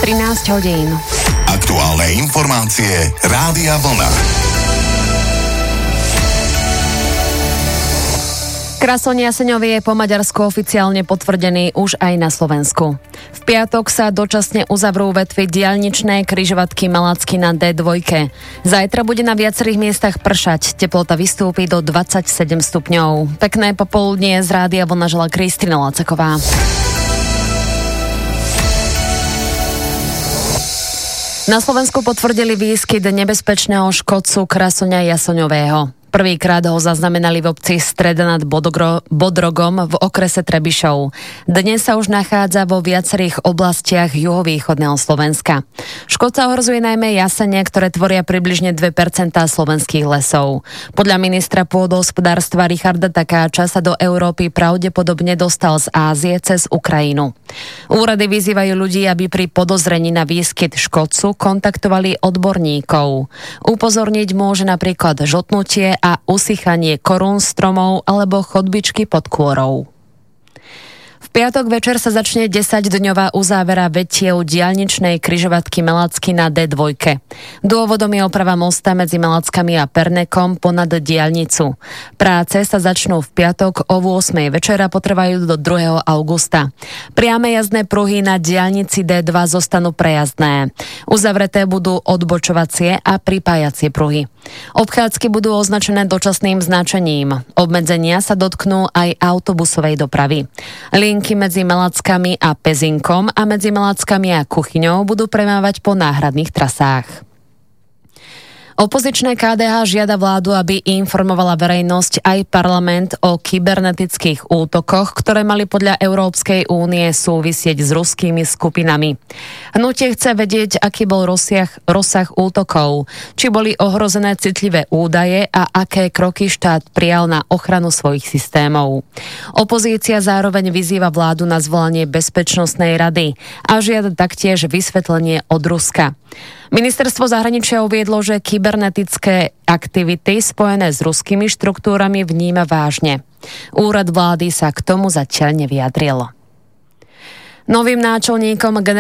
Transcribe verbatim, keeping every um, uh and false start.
trinásť hodín. Aktuálne informácie Rádia Vlna. Krasoň Jaseňový je po Maďarsku oficiálne potvrdený už aj na Slovensku. V piatok sa dočasne uzavrú vetvy diaľničnej križovatky Malacky na dé dva. Zajtra bude na viacerých miestach pršať. Teplota vystúpi do dvadsaťsedem stupňov. Pekné popoludnie z Rádia Vlna želá Kristina Lacaková. Na Slovensku potvrdili výskyt nebezpečného škodcu krasoňa jasoňového. Prvýkrát ho zaznamenali v obci Streda nad Bodogro, Bodrogom v okrese Trebišov. Dnes sa už nachádza vo viacerých oblastiach juhovýchodného Slovenska. Škodca ohrozuje najmä jasene, ktoré tvoria približne dve percentá slovenských lesov. Podľa ministra pôdohospodárstva Richarda Takáča sa do Európy pravdepodobne dostal z Ázie cez Ukrajinu. Úrady vyzývajú ľudí, aby pri podozrení na výskyt škodcu kontaktovali odborníkov. Upozorniť môže napríklad žltnutie a usychanie korún stromov alebo chodbičky pod kôrou. V piatok večer sa začne desaťdňová uzávera vetiev diaľničnej križovatky Malacky na dé dva. Dôvodom je oprava mosta medzi Malackami a Pernekom ponad diaľnicu. Práce sa začnú v piatok o ôsmej večer a potrvajú do druhého augusta. Priame jazdné pruhy na diaľnici dé dva zostanú prejazdné. Uzavreté budú odbočovacie a pripájacie pruhy. Obchádzky budú označené dočasným značením. Obmedzenia sa dotknú aj autobusovej dopravy. Linky medzi Malackami a Pezinkom a medzi Malackami a Kuchyňou budú premávať po náhradných trasách. Opozičné ká dé há žiada vládu, aby informovala verejnosť aj parlament o kybernetických útokoch, ktoré mali podľa Európskej únie súvisieť s ruskými skupinami. Hnutie chce vedieť, aký bol rozsah, rozsah útokov, či boli ohrozené citlivé údaje a aké kroky štát prijal na ochranu svojich systémov. Opozícia zároveň vyzýva vládu na zvolanie Bezpečnostnej rady a žiada taktiež vysvetlenie od Ruska. Ministerstvo zahraničia uviedlo, že kybernetické aktivity spojené s ruskými štruktúrami vníma vážne. Úrad vlády sa k tomu zatiaľ nevyjadril. Novým náčelníkom